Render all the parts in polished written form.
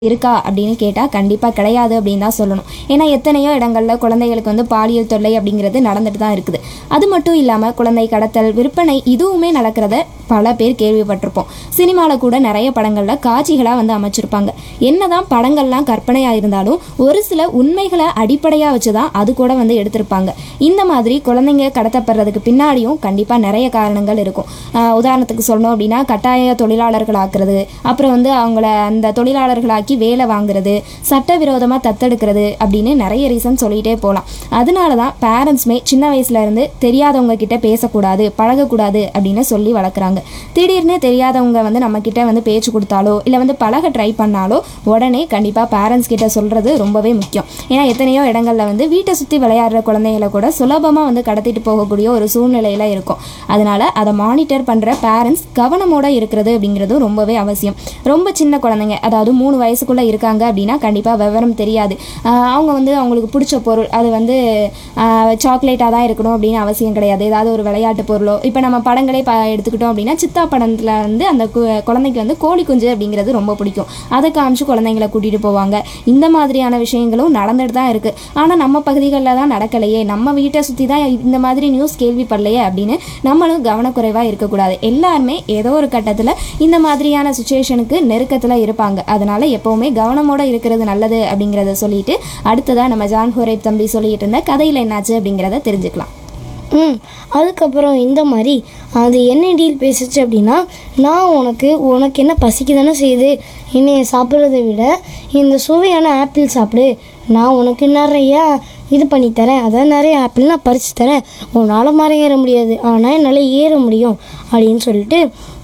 இருக்கா அப்படின்னு கேட்டால் கண்டிப்பாக கிடையாது அப்படின்னு தான் சொல்லணும். ஏன்னா எத்தனையோ இடங்களில் குழந்தைகளுக்கு வந்து பாலியல் தொல்லை அப்படிங்கிறது நடந்துட்டு தான் இருக்குது. அது மட்டும் இல்லாமல் குழந்தை கடத்தல், விற்பனை இதுவுமே நடக்கிறத பல பேர் கேள்விப்பட்டிருப்போம். சினிமாவில் கூட நிறைய படங்களில் காட்சிகளாக வந்து அமைச்சிருப்பாங்க. என்னதான் படங்கள்லாம் கற்பனையாக இருந்தாலும் ஒரு சில உண்மைகளை அடிப்படையாக வச்சு தான் அது கூட வந்து எடுத்திருப்பாங்க. இந்த மாதிரி குழந்தைங்க கடத்தப்படுறதுக்கு பின்னாடியும் கண்டிப்பாக நிறைய காரணங்கள் இருக்கும். உதாரணத்துக்கு சொல்லணும் அப்படின்னா கட்டாய தொழிலாளர்கள் ஆக்குறது, அப்புறம் வந்து அவங்கள அந்த தொழிலாளர்களாக்கி வேலை வாங்குறது, சட்டவிரோதமாக தத்தெடுக்கிறது அப்படின்னு நிறைய ரீசன் சொல்லிகிட்டே போகலாம். அதனால தான் பேரண்ட்ஸுமே சின்ன வயசுலேருந்து தெரியாதவங்க கிட்ட பேசக்கூடாது, பழகக்கூடாது அப்படின்னு சொல்லி வளர்க்குறாங்க. திடீர்னு தெரியாதவங்க வந்து நம்மக்கிட்ட வந்து பேச்சு கொடுத்தாலோ இல்லை வந்து பழக ட்ரை பண்ணாலோ உடனே கண்டிப்பாக பேரண்ட்ஸ் கிட்ட சொல்கிறது ரொம்பவே முக்கியம். ஏன்னா எத்தனையோ இடங்களில் வந்து வீட்டை சுற்றி விளையாடுற குழந்தைகளை கூட சுலபமாக வந்து கடத்திட்டு போகக்கூடிய ஒரு சூழ்நிலையில் இருக்கும். அதனால் அதை மானிட்டர் பண்ணுற பேரண்ட்ஸ் கவனமோட இருக்கிறது அப்படிங்கிறதும் ரொம்பவே அவசியம். ரொம்ப சின்ன குழந்தைங்க, அதாவது 3 வயசுக்குள்ளே இருக்காங்க அப்படின்னா கண்டிப்பாக விவரம் தெரியாது. அவங்க வந்து அவங்களுக்கு பிடிச்ச பொருள் அது வந்து சாக்லேட்டாக தான் இருக்கணும் அப்படின்னு அவசியம் கிடையாது. ஏதாவது ஒரு விளையாட்டு பொருளோ, இப்போ நம்ம படங்களே எடுத்துக்கிட்டோம் அப்படின்னா சித்தா படத்தில் வந்து அந்த குழந்தைக்கு வந்து கோழி குஞ்சு அப்படிங்கிறது ரொம்ப பிடிக்கும். அதை காமிச்சு குழந்தைங்களை கூட்டிகிட்டு போவாங்க. இந்த மாதிரியான விஷயங்களும் நடந்துட்டு தான் இருக்குது. ஆனால் நம்ம பகுதிகளில் தான் நடக்கலையே, நம்ம வீட்டை சுற்றி தான் இந்த மாதிரி நியூஸ் கேள்விப்படலையே அப்படின்னு நம்மளும் கவனக்குறைவாக இருக்கக்கூடாது. எல்லாருமே ஏதோ ஒரு கட்டத்தில் இந்த மாதிரியான சுச்சுவேஷனுக்கு நெருக்கத்தில் இருப்பாங்க. அதனால் எப்போவுமே கவனமோடு இருக்கிறது நல்லது அப்படிங்கிறத சொல்லிட்டு அடுத்ததாக நம்ம ஜான் ஹோரேப் தம்பி சொல்லிட்டு இருந்த கதையில் என்னாச்சு அப்படிங்கிறத தெரிஞ்சுக்கலாம். அதுக்கப்புறம் இந்த மாதிரி அது என்ன டீல் பேசிச்சு அப்படின்னா, நான் உனக்கு என்ன பசிக்கு தானே செய்யுது, என்னைய சாப்பிட்றத விட இந்த சுவையான ஆப்பிள் சாப்பிடு, நான் உனக்கு நிறையா இது பண்ணித்தரேன், அதான் நிறைய ஆப்பிள் நான் பறித்து தரேன், உன்னால் மரம் ஏற முடியாது ஆனால் என்னால் ஏற முடியும் அப்படின்னு சொல்லிட்டு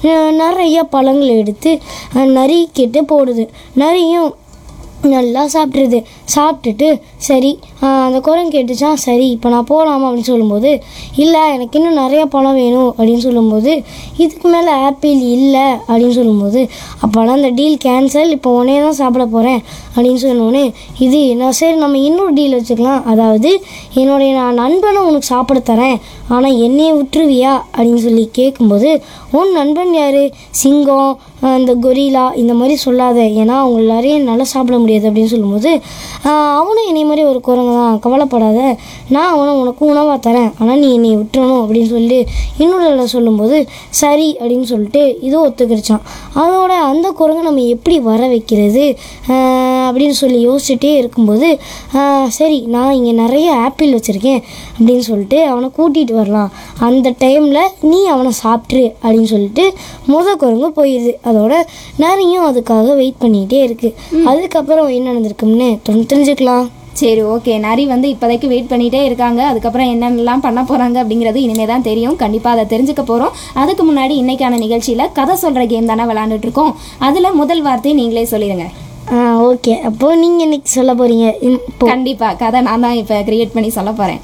நிறைய பழங்களை எடுத்து நரிக்கிட்டு போடுது. நரியும் நல்லா சாப்பிட்டுட்டு சரி அந்த குரங்கு கேட்டுச்சா, சரி இப்போ நான் போகலாமா அப்படின்னு சொல்லும்போது, இல்லை எனக்கு இன்னும் நிறையா பழம் வேணும் அப்படின்னு சொல்லும்போது, இதுக்கு மேலே ஆப்பிள் இல்லை அப்படின்னு சொல்லும்போது, அப்போனா அந்த டீல் கேன்சல், இப்போ உடனே தான் சாப்பிட போகிறேன் அப்படின்னு சொன்னோடனே, இது நான் சரி நம்ம இன்னொரு டீல் வச்சுக்கலாம், அதாவது நான் நண்பனை உனக்கு சாப்பிட தரேன் ஆனால் என்னையை விட்டுருவியா அப்படின்னு சொல்லி கேட்கும்போது, உன் நண்பன் யார், சிங்கம் இந்த கொரிலா இந்த மாதிரி சொல்லாத, ஏன்னா அவங்க எல்லாரையும் நல்லா சாப்பிட முடியாது அப்படின்னு சொல்லும்போது, அவனும் என்னை மாதிரி ஒரு குரங்கு தான், கவலைப்படாத, நான் உனக்கு உணவாக தரேன் ஆனால் நீ என்னை விட்டுறணும் அப்படின்னு சொல்லி இன்னொரு சொல்லும்போது, சரி அப்படின்னு சொல்லிட்டு இதுவும் ஒத்துக்கிடுச்சான். அதோட அந்த குரங்கை நம்ம எப்படி வர வைக்கிறது அப்படின்னு சொல்லி யோசிச்சுட்டே இருக்கும்போது, சரி நான் இங்கே நிறைய ஆப்பிள் வச்சுருக்கேன் அப்படின்னு சொல்லிட்டு அவனை கூட்டிகிட்டு வரலாம், அந்த டைமில் நீ அவனை சாப்பிட்ரு அப்படின்னு சொல்லிட்டு குரங்கு போயிடுது. அதோட நரியும் அதுக்காக வெயிட் பண்ணிகிட்டே இருக்குது. அதுக்கப்புறம் என்ன நடந்திருக்குன்னு தெரிஞ்சுக்கலாம். சரி, ஓகே. நரி வந்து இப்போதைக்கு வெயிட் பண்ணிகிட்டே இருக்காங்க. அதுக்கப்புறம் என்னென்னலாம் பண்ண போகிறாங்க அப்படிங்கிறது இனிமேல் தான் தெரியும். கண்டிப்பாக அதை தெரிஞ்சுக்க போகிறோம். அதுக்கு முன்னாடி இன்றைக்கான நிகழ்ச்சியில் கதை சொல்கிற கேம் தானே விளாண்டுட்ருக்கோம். அதில் முதல் வார்த்தையை நீங்களே சொல்லிடுங்க. ஓகே, அப்போது நீங்கள் இன்னைக்கு சொல்ல போகிறீங்க. கண்டிப்பாக கதை நான் தான் இப்போ க்ரியேட் பண்ணி சொல்ல போகிறேன்.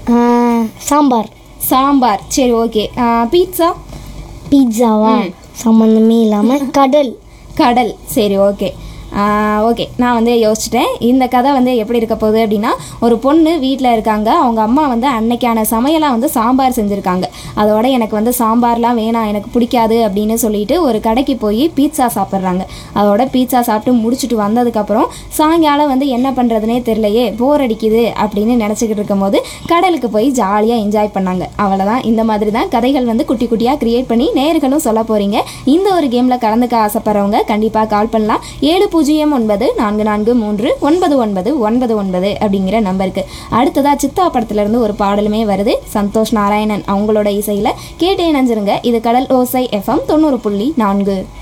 சாம்பார். சரி, ஓகே. பீட்சாவா? சம்மந்தமே இல்லாமல் கடல். சரி, ஓகே. நான் வந்து யோசிச்சிட்டேன். இந்த கதை வந்து எப்படி இருக்க போகுது அப்படின்னா, ஒரு பொண்ணு வீட்டில் இருக்காங்க. அவங்க அம்மா வந்து அன்னைக்கான சமையலாக வந்து சாம்பார் செஞ்சுருக்காங்க. அதோட எனக்கு வந்து சாம்பார்லாம் வேணாம், எனக்கு பிடிக்காது அப்படின்னு சொல்லிட்டு ஒரு கடைக்கு போய் பீட்சா சாப்பிட்றாங்க. அதோட பீட்சா சாப்பிட்டு முடிச்சுட்டு வந்ததுக்கப்புறம் சாயங்காலம் வந்து என்ன பண்ணுறதுனே தெரியலையே, போர் அடிக்குது அப்படின்னு நினச்சிக்கிட்டு இருக்கும் போது கடலுக்கு போய் ஜாலியாக என்ஜாய் பண்ணாங்க. அவ்வளோதான். இந்த மாதிரி தான் கதைகள் வந்து குட்டி குட்டியாக க்ரியேட் பண்ணி நேர்களும் சொல்ல போகிறீங்க. இந்த ஒரு கேமில் கலந்துக்க ஆசைப்படுறவங்க கண்டிப்பாக கால் பண்ணலாம். 7094439999 அப்படிங்கிற நம்பருக்கு. அடுத்ததாக சித்தா படத்துலேருந்து ஒரு பாடலுமே வருது. சந்தோஷ் நாராயணன் அவங்களோட இசையில் கேட்டு இணைஞ்சிருங்க. இது கடல் ஓசை FM 90.4.